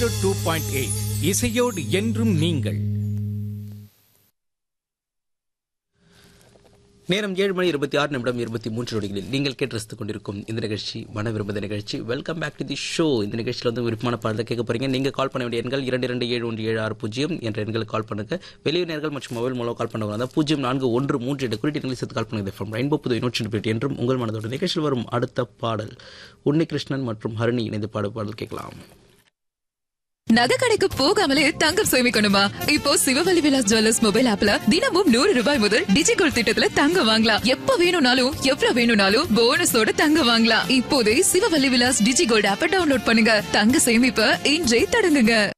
102.8 இசையோடு என்றும் நீங்கள். நேரம் 7:26 நீங்கள் கேட்டு ரசித்துக் கொண்டிருக்கும் இந்த நிகழ்ச்சி மன விரும்புத நிகழ்ச்சி. Welcome back to the show. இந்த நிகழ்ச்சியில் வந்து விருப்பமான பாடலை கேட்க போறீங்க. நீங்க கால் பண்ண வேண்டிய எண்கள் 227176 என்ற எண்களுக்கு கால் பண்ணுங்க. வெளியுறவுகள் மற்றும் மொபைல் மூலம் கால் பண்ணவங்க 0413 குறிப்பிட்ட சேர்த்து கால் பண்ணுங்க. ஃப்ரம் ரெயின்போ புது 102 என்றும் உங்கள் மனதோட நிகழ்ச்சியில் வரும் அடுத்த பாடல் உன்னிகிருஷ்ணன் மற்றும் ஹரிணி இணைந்து பாடல் கேட்கலாம். நகை கடைக்கு போகாமலே தங்கம் சேமிக்கணுமா? இப்போ சிவவழி விலாஸ் ஜுவல்லர்ஸ் மொபைல் ஆப்ல தினமும் 100 ரூபாய் முதல் டிஜிகோல்ட் திட்டத்துல தங்கம் வாங்கலாம். எப்ப வேணும்னாலும் எவ்வளவு வேணும்னாலும் போனஸோட தங்கம் வாங்கலாம். இப்போதே சிவவழி விலாஸ் டிஜிகோல்ட் ஆப்பை டவுன்லோட் பண்ணுங்க. தங்க சேமிப்பை இன்றே தொடங்குங்க.